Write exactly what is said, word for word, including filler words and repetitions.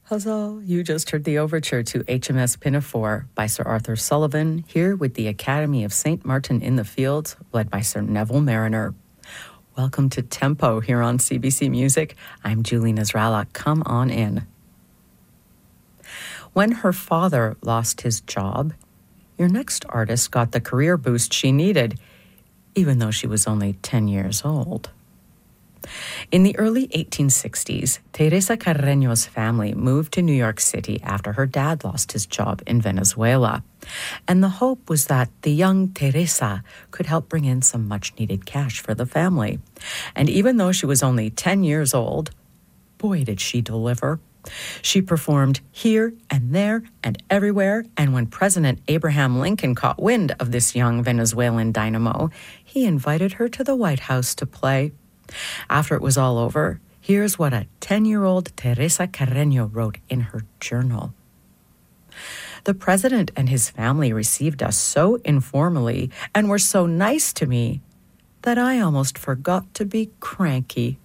Huzzah! You just heard the overture to H M S Pinafore by Sir Arthur Sullivan, here with the Academy of Saint Martin in the Fields, led by Sir Neville Mariner. Welcome to Tempo here on C B C Music. I'm Julie Nasrallah. Come on in. When her father lost his job, your next artist got the career boost she needed, even though she was only ten years old. In the early eighteen sixties, Teresa Carreño's family moved to New York City after her dad lost his job in Venezuela. And the hope was that the young Teresa could help bring in some much-needed cash for the family. And even though she was only ten years old, boy, did she deliver. She performed here and there and everywhere, and when President Abraham Lincoln caught wind of this young Venezuelan dynamo, he invited her to the White House to play. After it was all over, here's what a ten-year-old Teresa Carreño wrote in her journal. The president and his family received us so informally and were so nice to me that I almost forgot to be cranky.